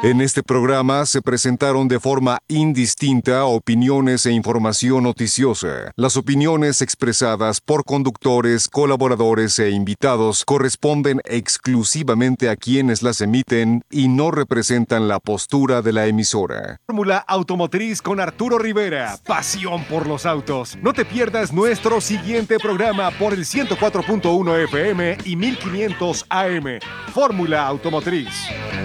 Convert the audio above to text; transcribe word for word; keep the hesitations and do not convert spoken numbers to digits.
En este programa se presentaron de forma indistinta opiniones e información noticiosa. Las opiniones expresadas por conductores, colaboradores e invitados corresponden exclusivamente a quienes las emiten y no representan la postura de la emisora. Fórmula Automotriz con Arturo Rivera. Pasión por los autos. No te pierdas nuestro siguiente programa por el ciento cuatro punto uno F M y mil quinientos A M. Fórmula Automotriz.